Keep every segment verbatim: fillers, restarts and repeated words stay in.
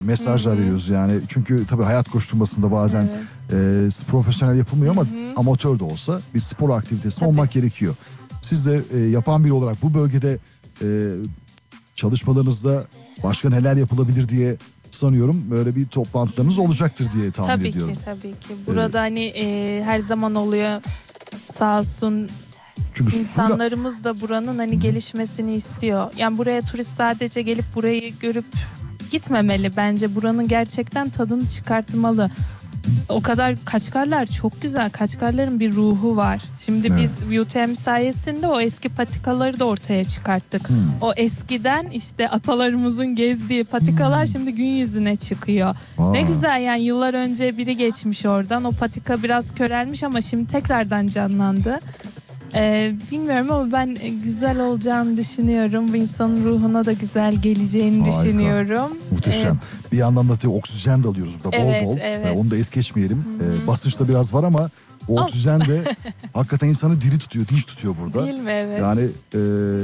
mesajlar Hı-hı. veriyoruz yani. Çünkü tabii hayat koşturmasında bazen evet. e, profesyonel yapılmıyor ama Hı-hı. amatör de olsa bir spor aktivitesinde tabii. olmak gerekiyor. Siz de e, yapan biri olarak bu bölgede e, çalışmalarınızda başka neler yapılabilir diye sanıyorum böyle bir toplantılarınız olacaktır diye tahmin tabii ediyorum. Tabii ki tabii ki. Burada ee, hani e, her zaman oluyor sağ olsun. Çünkü İnsanlarımız suyla... da buranın hani Hı-hı. gelişmesini istiyor. Yani buraya turist sadece gelip burayı görüp gitmemeli bence. Buranın gerçekten tadını çıkartmalı. O kadar Kaçkarlar çok güzel. Kaçkarların bir ruhu var. Şimdi evet. biz U T M sayesinde o eski patikaları da ortaya çıkarttık. Hmm. O eskiden işte atalarımızın gezdiği patikalar hmm. şimdi gün yüzüne çıkıyor. Aa. Ne güzel yani, yıllar önce biri geçmiş oradan. O patika biraz körelmiş ama şimdi tekrardan canlandı. Ee, bilmiyorum ama ben güzel olacağını düşünüyorum. Bu insanın ruhuna da güzel geleceğini Harika. düşünüyorum. Muhteşem. Ee, bir yandan da oksijen de alıyoruz burada evet, bol bol. Evet. Ee, onu da es geçmeyelim. Ee, basınçta biraz var ama o oksijen de hakikaten insanı diri tutuyor, dinç tutuyor burada. Değil mi? Evet. Yani e,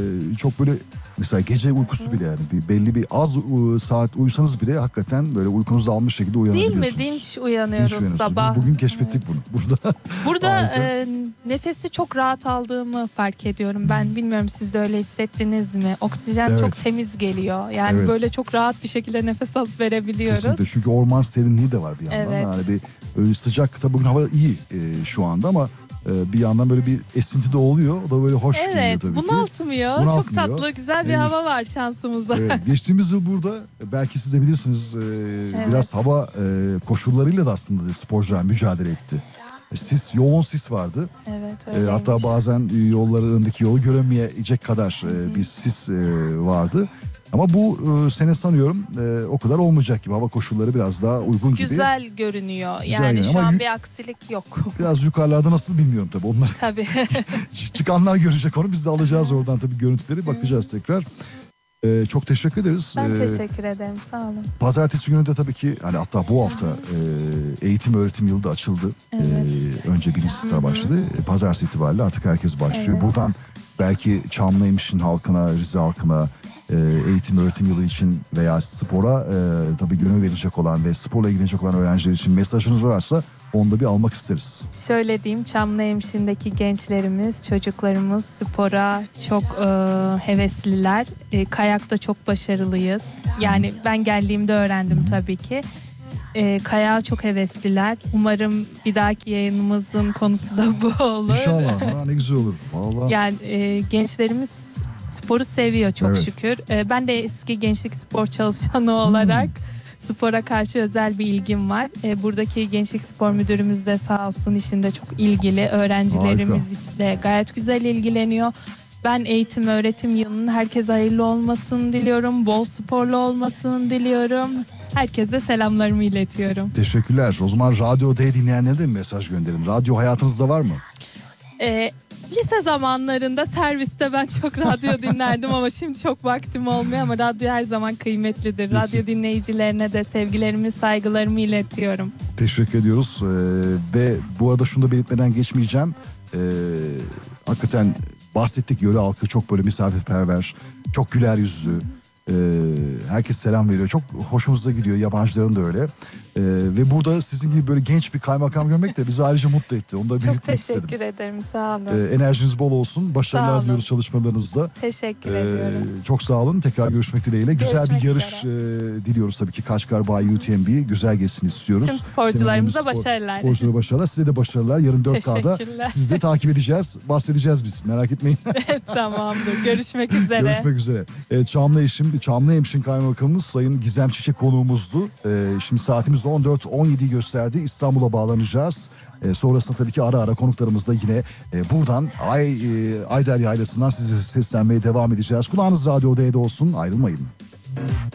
çok böyle mesela gece uykusu bile yani bir belli bir az u, saat uyusanız bile hakikaten böyle uykunuzu almış şekilde uyanabiliyorsunuz. Değil mi? Dinç uyanıyoruz, dinç sabah. Biz bugün keşfettik evet. bunu burada. Burada e, nefesi çok rahat aldığımı fark ediyorum. Ben bilmiyorum, siz de öyle hissettiniz mi? Oksijen evet. çok temiz geliyor. Yani evet. böyle çok rahat bir şekilde nefes alıp verebiliyoruz. Kesinlikle, çünkü orman serinliği de var bir yandan. Evet. Yani bir öyle sıcak, tabii bugün hava iyi e, şu anda ama e, bir yandan böyle bir esinti de oluyor. O da böyle hoş evet, geliyor tabii bunaltmıyor. ki. Bunaltmıyor. Çok tatlı, güzel bir evet. hava var şansımıza. Evet, geçtiğimiz yıl burada belki siz de bilirsiniz e, evet. biraz hava e, koşullarıyla da aslında sporcular mücadele etti. Sis, yoğun sis vardı. Evet, öyleymiş. E, hatta bazen yollarındaki yolu göremeyecek kadar e, bir sis e, vardı. Ama bu e, sene sanıyorum e, o kadar olmayacak gibi. Hava koşulları biraz daha uygun gibi. Güzel görünüyor. Güzel yani görünüyor. şu Ama an y- bir aksilik yok. Biraz yukarılarda nasıl bilmiyorum tabii. Onlar tabii. çıkanlar görecek onu. Biz de alacağız oradan tabii görüntüleri. Bakacağız tekrar. Ee, çok teşekkür ederiz. Ben ee, teşekkür ederim, sağ olun. Pazartesi günü de tabii ki hani hatta bu hafta e, eğitim öğretim yılı da açıldı. Evet. Ee, önce birinci sınıflar başladı. Pazartesi itibariyle artık herkes başlıyor. Evet. Buradan belki Çamlıhemşin halkına, Rize halkına e, eğitim öğretim yılı için veya spora e, tabii gönül verecek olan ve sporla ilgilenecek olan öğrenciler için mesajınız varsa onu da bir almak isteriz. Şöyle diyeyim, Çamlıhemşin'deki gençlerimiz, çocuklarımız spora çok e, hevesliler. E, kayakta çok başarılıyız. Yani ben geldiğimde öğrendim tabii ki. E, kayağa çok hevesliler. Umarım bir dahaki yayınımızın konusu da bu olur. İnşallah. Ha, ne güzel olur. Vallahi. Yani e, gençlerimiz sporu seviyor çok evet. şükür. E, ben de eski gençlik spor çalışanı olarak hmm. spora karşı özel bir ilgim var. E, buradaki gençlik spor müdürümüz de sağ olsun işinde çok ilgili. Öğrencilerimizle gayet güzel ilgileniyor. Ben eğitim öğretim yılının herkese hayırlı olmasını diliyorum. Bol sporlu olmasını diliyorum. Herkese selamlarımı iletiyorum. Teşekkürler. O zaman Radyo D dinleyenlere de bir mesaj gönderin. Radyo hayatınızda var mı? Ee, lise zamanlarında serviste ben çok radyo dinlerdim ama şimdi çok vaktim olmuyor, ama radyo her zaman kıymetlidir. Radyo Kesin. dinleyicilerine de sevgilerimi, saygılarımı iletiyorum. Teşekkür ediyoruz. Ee, ve bu arada şunu da belirtmeden geçmeyeceğim. Ee, hakikaten bahsettik, yöre halkı çok böyle misafirperver, çok güler yüzlü. Ee, herkes selam veriyor. Çok hoşumuza gidiyor. Yabancıların da öyle. Ee, ve burada sizin gibi böyle genç bir kaymakam görmek de bizi ayrıca mutlu etti. Onu da belirtmek istedim. Çok teşekkür ederim. Sağ olun. Ee, enerjiniz bol olsun. Başarılar diliyoruz çalışmalarınızda. Teşekkür ee, ediyorum. Çok sağ olun. Tekrar görüşmek dileğiyle. Güzel görüşmek bir yarış e, diliyoruz tabii ki. Kaçkar Bay U T M B güzel geçsin istiyoruz. Tüm sporcularımıza spor, başarılar. Sporculara başarılar. Size de başarılar. Yarın dört K'da sizi de takip edeceğiz. Bahsedeceğiz biz. Merak etmeyin. Tamamdır. Görüşmek üzere. Görüşmek üzere. Evet, Çamlıhemşin, Çamlıhemşin Kaymakamımız Sayın Gizem Çiçek konuğumuzdu. Ee, şimdi saatimiz on dört on yediyi gösterdi. İstanbul'a bağlanacağız. Ee, sonrasında tabii ki ara ara konuklarımızla yine e, buradan Ay, e, Ayder Yaylası'ndan size seslenmeye devam edeceğiz. Kulağınız Radyo D'de olsun. Ayrılmayın.